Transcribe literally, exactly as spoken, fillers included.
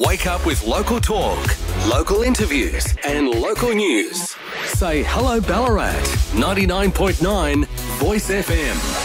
Wake up with local talk, local interviews and local news. Say hello Ballarat. ninety-nine point nine Voice F M.